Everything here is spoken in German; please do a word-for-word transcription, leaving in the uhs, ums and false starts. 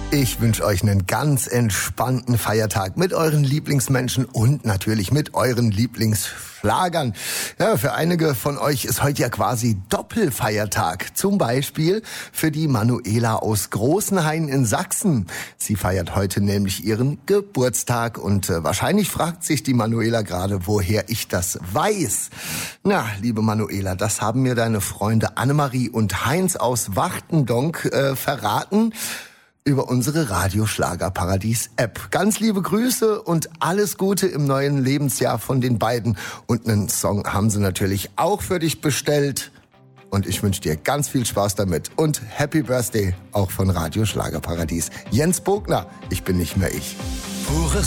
Ich wünsche euch einen ganz entspannten Feiertag mit euren Lieblingsmenschen und natürlich mit euren Lieblingsschlagern. Ja, für einige von euch ist heute ja quasi Doppelfeiertag. Zum Beispiel für die Manuela aus Großenhain in Sachsen. Sie feiert heute nämlich ihren Geburtstag und äh, wahrscheinlich fragt sich die Manuela gerade, woher ich das weiß. Na, liebe Manuela, das haben mir deine Freunde Annemarie und Heinz aus Wachtendonk äh, verraten über unsere Radioschlagerparadies-App. Ganz liebe Grüße und alles Gute im neuen Lebensjahr von den beiden. Und einen Song haben sie natürlich auch für dich bestellt. Und ich wünsche dir ganz viel Spaß damit. Und Happy Birthday auch von Radio Schlagerparadies. Jens Bogner, ich bin nicht mehr ich. Pures